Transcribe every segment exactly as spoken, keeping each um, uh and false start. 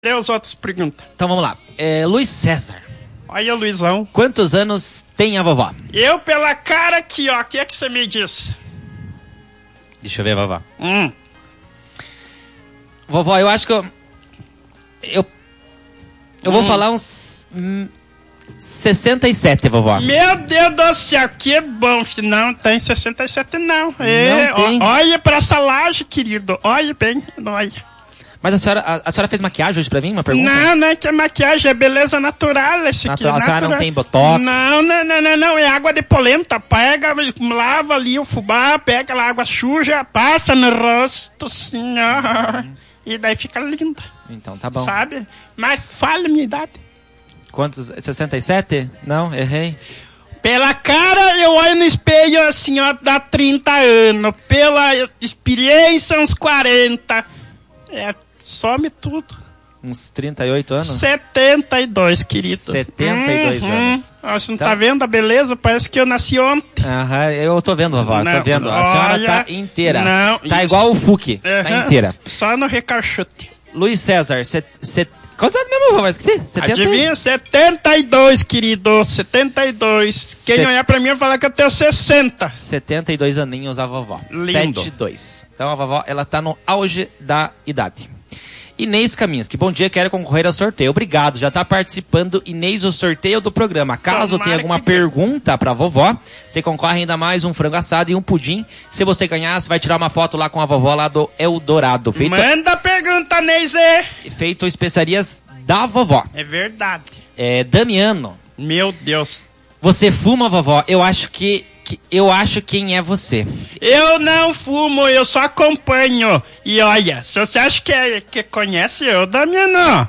Dê as outras perguntas. Então vamos lá. É, Luiz César. Olha, Luizão. Quantos anos tem a vovó? Eu, pela cara aqui, ó. O que é que você me disse? Deixa eu ver, vovó. Hum. Vovó, eu acho que eu... Eu, eu vou Hum. falar uns... Hum, sessenta e sete, vovó. Meu Deus do céu, que bom. Não tem sessenta e sete, não. É, Não tem. ó, olha pra essa laje, querido. Olha bem. Olha. Mas a senhora, a, a senhora fez maquiagem hoje pra mim? Uma pergunta? Não, não é que é maquiagem, é beleza natural esse Natural. aqui. A senhora não tem botox? Não, não, não, não, não, é água de polenta. Pega, lava ali o fubá, pega aquela água suja, passa no rosto, assim, ó. E daí fica linda. Então tá bom. Sabe? Mas fala a minha idade. Quantos? sessenta e sete? Não, errei. Pela cara, eu olho no espelho assim, ó, dá trinta anos. Pela experiência, uns quarenta. É, some tudo. Uns trinta e oito anos? setenta e dois, querido. setenta e dois Uhum. anos. Ó, você não Tá. tá vendo a beleza? Parece que eu nasci ontem. Aham, eu tô vendo, vovó, eu tô Não, vendo. A senhora olha, tá inteira. não, tá isso. igual o Fuque, tá Uhum. inteira. Só no recalchute. Luiz César, set, set... quantos anos mesmo, vovó? Esqueci? setenta? Adivinha? setenta e dois, querido. setenta e dois. Quem Set- olhar pra mim vai falar que eu tenho sessenta. setenta e dois aninhos a vovó. Lindo. setenta e dois. Então a vovó, ela tá no auge da idade. Inês Kaminski, bom dia, quero concorrer ao sorteio. Obrigado, já tá participando, Inês, o sorteio do programa. Caso Tomara tenha alguma que- pergunta pra vovó, você concorre ainda mais um frango assado e um pudim. Se você ganhar, você vai tirar uma foto lá com a vovó lá do Eldorado. Feito, Manda pergunta, Neise. feito especiarias da vovó. É verdade. É, Damiano, Meu Deus. você fuma, vovó? Eu acho que, que eu acho quem é você. Eu não fumo, eu só acompanho. E olha, se você acha que, é, que conhece eu, Damiano.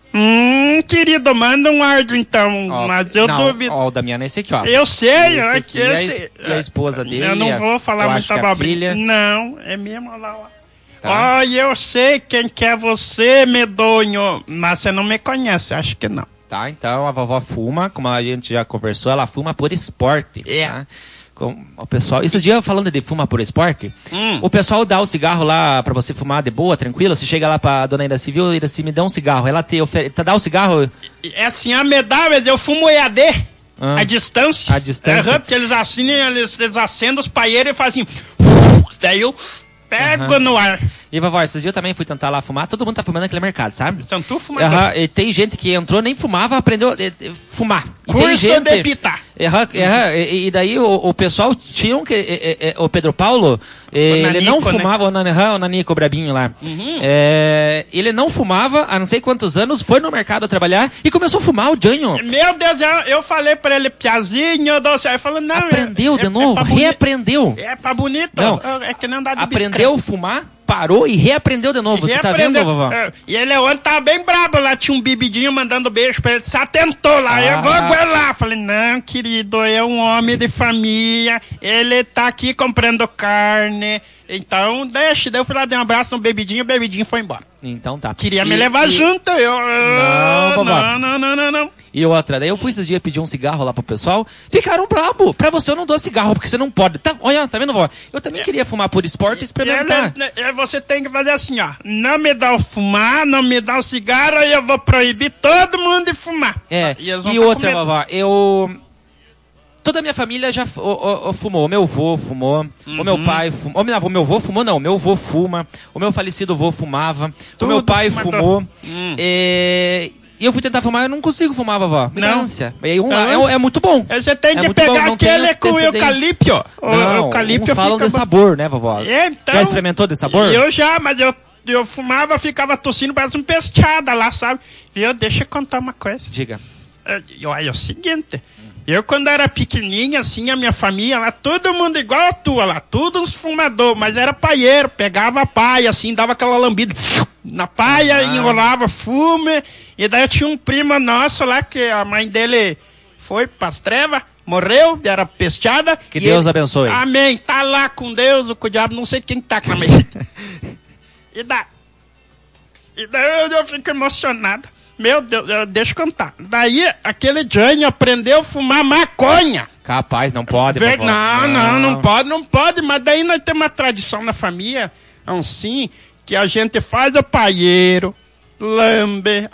Hum, querido, manda um áudio então. Ó, mas eu não, duvido. Ó, o Damiano é esse aqui, ó. Eu sei, Esse ó, aqui que é a esse- es- e a esposa dele, Eu não a- vou falar eu acho muita que a abobrinha. filha. Não, é mesmo, olha lá, ó. Tá. Olha, eu sei quem que é você, medonho. Mas você não me conhece, acho que não. Tá, então a vovó fuma, como a gente já conversou, ela fuma por esporte. É. Tá? Com, o pessoal, esses dias falando de fuma por esporte, Hum. o pessoal dá o cigarro lá pra você fumar de boa, tranquilo. Você chega lá pra dona Iraci, viu, Iraci, me dá um cigarro. Ela te oferece, dá o cigarro É assim, a medalha, eu fumo E A D. Ah. A distância. A distância. Aham, porque eles assinam, eles, eles acendem os paieiros e fazem assim. Daí eu pego Aham. no ar. E vovó, esses dias eu também fui tentar lá fumar, todo mundo tá fumando naquele mercado, sabe? São tu fumador. Aham, e tem gente que entrou, nem fumava, aprendeu a fumar. E tem Curso gente... de pita. Aham, aham, e, e daí o, o pessoal tinha um que. eh, eh, o Pedro Paulo, eh, ele Nanico, não né? fumava, o, Nan, aham, o Nanico, o Brabinho lá. Uhum. Eh, ele não fumava há não sei quantos anos, foi no mercado trabalhar e começou a fumar o Janho. Meu Deus, eu, eu falei pra ele, piazinho, doce. Aí ele falou, não. Aprendeu é, de é, novo, é pra boni- reaprendeu. É pra bonito. Não. É que não dá de Aprendeu a fumar, parou e reaprendeu de novo. Você tá vendo, vovó? É, E ele ontem tava bem brabo lá, tinha um bebidinho mandando beijo pra ele, se atentou lá, Ah. eu vou aguardar. Falei, não, querido, é um homem de família, ele tá aqui comprando carne, então deixa. Daí eu fui lá, dei um abraço no bebidinho, o bebidinho foi embora. Então tá. Queria E- me levar e- junto, eu... Não, vovó. não, não, não, não, não. E outra, daí eu fui esses dias pedir um cigarro lá pro pessoal, ficaram brabo. Pra você eu não dou cigarro, porque você não pode. Tá, olha, tá vendo, vó? Eu também queria fumar por esporte e experimentar. Eles, né, você tem que fazer assim, ó, não me dá o fumar, não me dá o cigarro, aí eu vou proibir todo mundo de fumar. É, E, eles vão e tá com outra, medo. vovó, eu... Toda a minha família já fu- o, o, o fumou. O meu avô fumou, o meu Uhum. pai fumou. O meu, avô, meu avô fumou, não. O meu avô fuma. O meu falecido avô fumava. Tudo o meu pai fumador. fumou. Hum. É, e eu fui tentar fumar, eu não consigo fumar, vovó. Me dá Não. ânsia. E um, Não, é, é muito bom. Aí você tem É que muito bom, pegar não tem aquele com antecedente. eucalipto. O Não, eucalipto uns falam fica de bom. sabor, né, vovó? É, então, Já experimentou de sabor? Eu já, mas eu, eu fumava, ficava tossindo, parece um pesteada lá, sabe? Viu? Deixa eu contar uma coisa. Diga. É, e olha, é o seguinte, eu quando era pequenininha, assim, a minha família lá, todo mundo igual a tua lá, todos uns fumadores, mas era paieiro, pegava a paia, assim, dava aquela lambida na paia, Ah. enrolava fume, e daí eu tinha um primo nosso lá, que a mãe dele foi pras trevas, morreu, era pesteada. Que e Deus ele- abençoe. Amém, tá lá com Deus, o diabo, não sei quem tá com a mãe. E daí, e daí eu, eu fico emocionado. Meu Deus, eu- deixa eu contar. Daí, aquele Jânio aprendeu a fumar maconha. Capaz, não pode, Ver- vovó. Não, não, não pode, não pode. Mas daí nós temos uma tradição na família, assim, que a gente faz o paieiro, lambe